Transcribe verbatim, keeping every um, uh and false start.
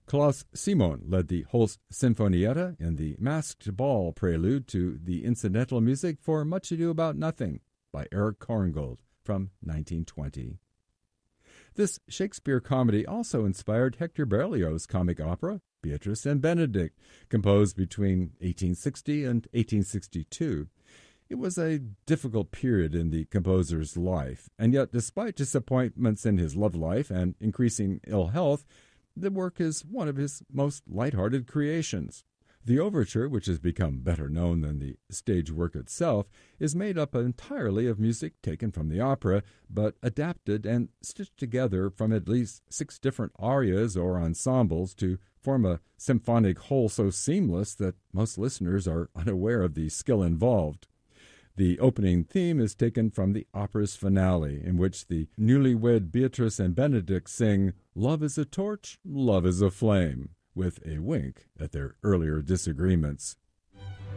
Klaus Simon led the Holst Sinfonietta in the Masked Ball prelude to the incidental music for Much Ado About Nothing by Erich Korngold from nineteen twenty. This Shakespeare comedy also inspired Hector Berlioz's comic opera, Beatrice and Benedict, composed between eighteen sixty and eighteen sixty-two. It was a difficult period in the composer's life, and yet despite disappointments in his love life and increasing ill health, the work is one of his most light-hearted creations. The overture, which has become better known than the stage work itself, is made up entirely of music taken from the opera, but adapted and stitched together from at least six different arias or ensembles to form a symphonic whole so seamless that most listeners are unaware of the skill involved. The opening theme is taken from the opera's finale, in which the newlywed Beatrice and Benedict sing "Love is a torch, love is a flame," with a wink at their earlier disagreements.